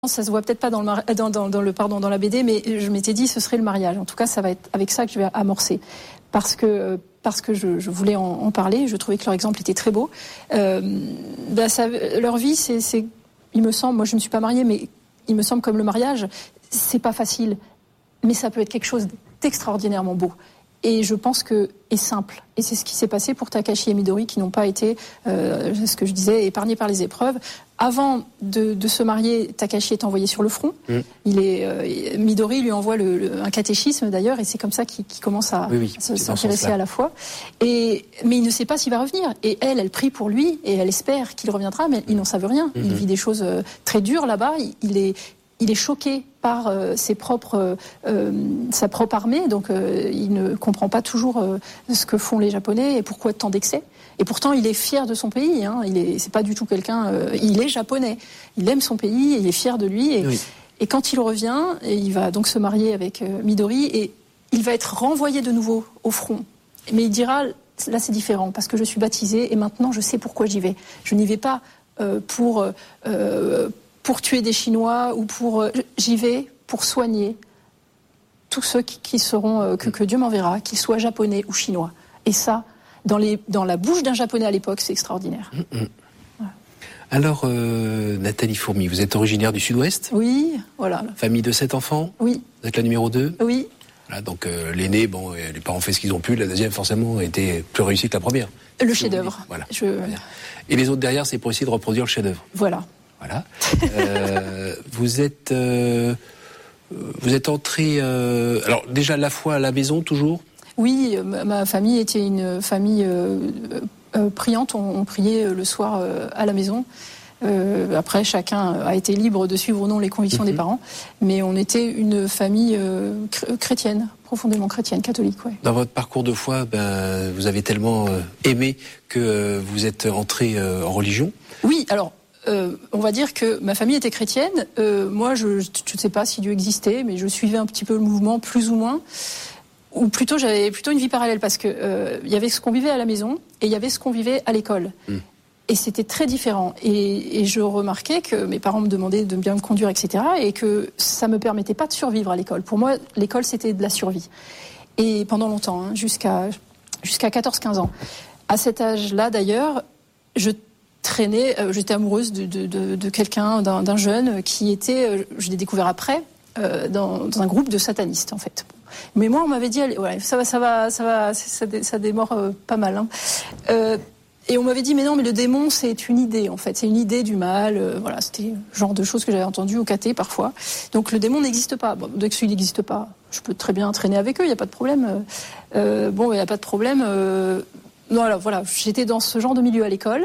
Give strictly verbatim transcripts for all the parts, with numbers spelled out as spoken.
Ça se voit peut-être pas dans le, mar... dans, dans, dans le pardon dans la B D, mais je m'étais dit ce serait le mariage. En tout cas, ça va être avec ça que je vais amorcer, parce que parce que je, je voulais en, en parler. Je trouvais que leur exemple était très beau. Euh, ben ça, leur vie, c'est, c'est, il me semble, moi je ne suis pas mariée, mais il me semble comme le mariage, c'est pas facile, mais ça peut être quelque chose d'extraordinairement beau. Et je pense que est simple. Et c'est ce qui s'est passé pour Takashi et Midori, qui n'ont pas été, euh, ce que je disais, épargnés par les épreuves. Avant de, de se marier, Takashi est envoyé sur le front. Mmh. Il est, euh, Midori lui envoie le, le, un catéchisme d'ailleurs, et c'est comme ça qu'il, qu'il commence à, oui, oui, à s'intéresser à la foi. Et mais il ne sait pas s'il va revenir. Et elle, elle prie pour lui et elle espère qu'il reviendra, mais ils n'en savent rien. Mmh. Il vit des choses très dures là-bas. Il, il est Il est choqué par euh, ses propres, euh, sa propre armée, donc euh, il ne comprend pas toujours euh, ce que font les Japonais et pourquoi tant d'excès. Et pourtant, il est fier de son pays. Hein, il est, c'est pas du tout quelqu'un. Euh, il est japonais. Il aime son pays. Il est fier de lui. Et, oui. et quand il revient, et il va donc se marier avec euh, Midori, et il va être renvoyé de nouveau au front. Mais il dira, là, c'est différent parce que je suis baptisé et maintenant je sais pourquoi j'y vais. Je n'y vais pas euh, pour euh, pour tuer des Chinois ou pour... J'y vais pour soigner tous ceux qui, qui seront... Euh, que, que Dieu m'enverra, qu'ils soient japonais ou chinois. Et ça, dans, les, dans la bouche d'un japonais à l'époque, c'est extraordinaire. Mmh, mmh. Voilà. Alors, euh, Nathalie Fourmy, vous êtes originaire du Sud-Ouest ? Oui, voilà. Famille de sept enfants ? Oui. Vous êtes la numéro deux ? Oui. Voilà, donc euh, l'aîné, bon, les parents ont fait ce qu'ils ont pu. La deuxième, forcément, a été plus réussie que la première. Le chef-d'œuvre. Voilà. Je... Et les autres derrière, c'est pour essayer de reproduire le chef-d'œuvre. Voilà. Voilà. Euh, vous êtes, euh, vous êtes entré. Euh, alors déjà la foi à la maison toujours. Oui, ma, ma famille était une famille euh, euh, priante. On, on priait le soir euh, à la maison. Euh, après, chacun a été libre de suivre ou non les convictions mmh. des parents, mais on était une famille euh, chrétienne, profondément chrétienne, catholique. Ouais. Dans votre parcours de foi, ben, vous avez tellement euh, aimé que euh, vous êtes entré euh, en religion. Oui, alors. Euh, on va dire que ma famille était chrétienne. Euh, moi, je ne sais pas si Dieu existait, mais je suivais un petit peu le mouvement, plus ou moins. Ou plutôt, j'avais plutôt une vie parallèle, parce que euh, y avait ce qu'on vivait à la maison et il y avait ce qu'on vivait à l'école. Mmh. Et c'était très différent. Et, et je remarquais que mes parents me demandaient de bien me conduire, et cetera. Et que ça ne me permettait pas de survivre à l'école. Pour moi, l'école, c'était de la survie. Et pendant longtemps, hein, jusqu'à, jusqu'à quatorze quinze ans. À cet âge-là, d'ailleurs, je traînée, euh, j'étais amoureuse de, de, de, de quelqu'un, d'un, d'un jeune qui était, euh, je l'ai découvert après, euh, dans, dans un groupe de satanistes en fait. Mais moi on m'avait dit, allez, ouais, ça va, ça va, ça va, ça, dé, ça démord euh, pas mal. Hein. Euh, et on m'avait dit, mais non, mais le démon c'est une idée en fait, c'est une idée du mal. Euh, voilà, c'était le genre de choses que j'avais entendues au caté parfois. Donc le démon n'existe pas. Bon, dès que celui n'existe pas, je peux très bien traîner avec eux, il y a pas de problème. Euh, bon, il y a pas de problème. Euh, non, alors voilà, j'étais dans ce genre de milieu à l'école.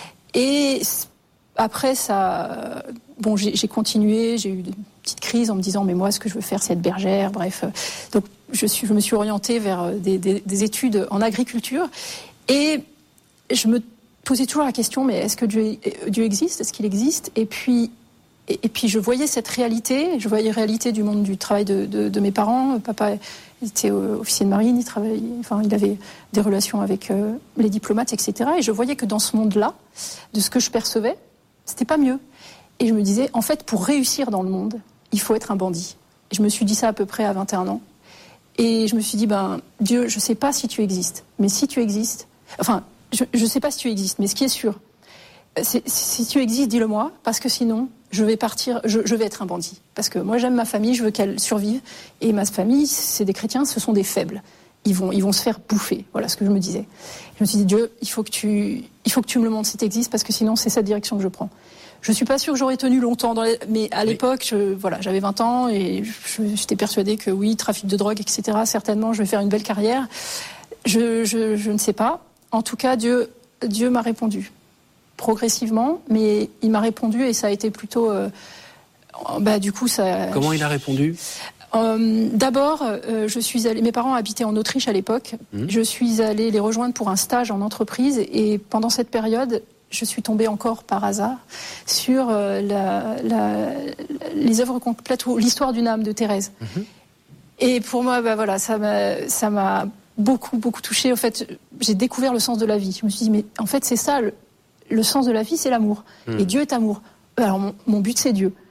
Et après, ça, bon, j'ai, j'ai continué, j'ai eu une petite crise en me disant, mais moi, ce que je veux faire, c'est être bergère, bref. Donc, je, suis, je me suis orientée vers des, des, des études en agriculture. Et je me posais toujours la question, mais est-ce que Dieu, Dieu existe ? Est-ce qu'il existe ? Et puis, et, et puis, je voyais cette réalité, je voyais la réalité du monde du travail de, de, de mes parents. Papa était officier de marine, il travaillait, enfin, il avait des relations avec euh, les diplomates, et cetera. Et je voyais que dans ce monde-là, de ce que je percevais, c'était pas mieux. Et je me disais, en fait, pour réussir dans le monde, il faut être un bandit. Et je me suis dit ça à peu près à vingt et un ans. Et je me suis dit, ben, Dieu, je sais pas si tu existes, mais si tu existes, enfin, je, je sais pas si tu existes, mais ce qui est sûr, c'est, si tu existes, dis-le-moi, parce que sinon, je vais partir, je, je vais être un bandit. Parce que moi, j'aime ma famille, je veux qu'elle survive. Et ma famille, c'est des chrétiens, ce sont des faibles. Ils vont, ils vont se faire bouffer. Voilà ce que je me disais. Je me suis dit, Dieu, il faut que tu, il faut que tu me le montres si tu existes, parce que sinon, c'est cette direction que je prends. Je suis pas sûre que j'aurais tenu longtemps, dans les... mais à l'époque, je, voilà, j'avais vingt ans et je, j'étais persuadée que oui, trafic de drogue, et cetera. Certainement, je vais faire une belle carrière. Je, je, je ne sais pas. En tout cas, Dieu, Dieu m'a répondu. Progressivement, mais il m'a répondu et ça a été plutôt... Euh, bah, du coup, ça... Comment il a répondu ? euh, D'abord, euh, je suis allée... Mes parents habitaient en Autriche à l'époque. Mmh. Je suis allée les rejoindre pour un stage en entreprise et pendant cette période, je suis tombée encore par hasard sur euh, la, la, les œuvres complètes ou l'histoire d'une âme de Thérèse. Mmh. Et pour moi, bah, voilà, ça m'a, ça m'a beaucoup, beaucoup touchée. En fait, j'ai découvert le sens de la vie. Je me suis dit, mais en fait, c'est ça... Le, Le sens de la vie, c'est l'amour. Mmh. Et Dieu est amour. Alors, mon, mon but, c'est Dieu.